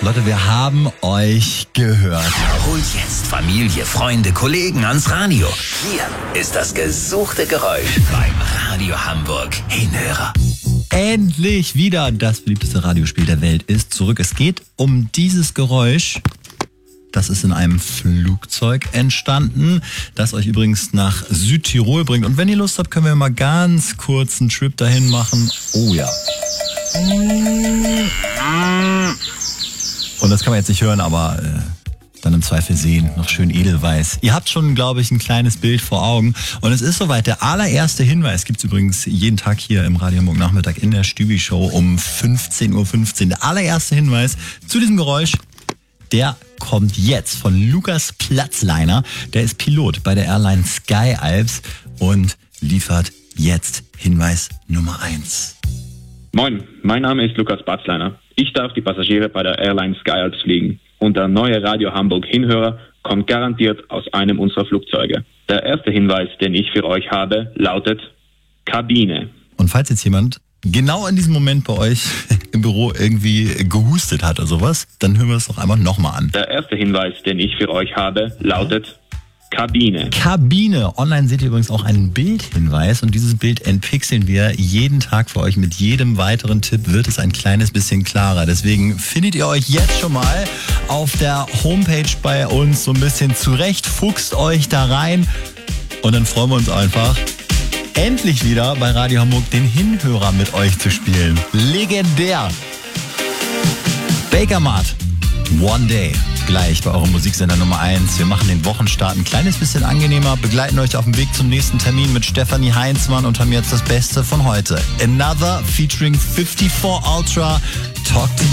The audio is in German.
Leute, wir haben euch gehört. Holt jetzt Familie, Freunde, Kollegen ans Radio. Hier ist das gesuchte Geräusch beim Radio Hamburg Hinhörer. Endlich wieder das beliebteste Radiospiel der Welt ist zurück. Es geht um dieses Geräusch. Das ist in einem Flugzeug entstanden, das euch übrigens nach Südtirol bringt. Und wenn ihr Lust habt, können wir mal ganz kurz einen Trip dahin machen. Oh ja. Und das kann man jetzt nicht hören, aber dann im Zweifel sehen. Noch schön edelweiß. Ihr habt schon, glaube ich, ein kleines Bild vor Augen. Und es ist soweit. Der allererste Hinweis gibt's übrigens jeden Tag hier im Radio Hamburg Nachmittag in der Stübi-Show um 15.15 Uhr. Der allererste Hinweis zu diesem Geräusch, der kommt jetzt von Lukas Platzleiner. Der ist Pilot bei der Airline Sky Alps und liefert jetzt Hinweis Nummer 1. Moin, mein Name ist Lukas Platzleiner. Ich darf die Passagiere bei der Airline Sky Alps fliegen. Und der neue Radio Hamburg Hinhörer kommt garantiert aus einem unserer Flugzeuge. Der erste Hinweis, den ich für euch habe, lautet Kabine. Und falls jetzt jemand genau in diesem Moment bei euch im Büro irgendwie gehustet hat oder sowas, dann hören wir es doch einmal nochmal an. Der erste Hinweis, den ich für euch habe, lautet Kabine. Kabine. Online seht ihr übrigens auch einen Bildhinweis und dieses Bild entpixeln wir jeden Tag für euch. Mit jedem weiteren Tipp wird es ein kleines bisschen klarer. Deswegen findet ihr euch jetzt schon mal auf der Homepage bei uns so ein bisschen zurecht, fuchst euch da rein und dann freuen wir uns einfach, endlich wieder bei Radio Hamburg den Hinhörer mit euch zu spielen. Legendär. Baker Mart, One Day. Gleich bei eurem Musiksender Nummer 1. Wir machen den Wochenstart ein kleines bisschen angenehmer, begleiten euch auf dem Weg zum nächsten Termin mit Stefanie Heinzmann und haben jetzt das Beste von heute. Another featuring 54 Ultra, Talk to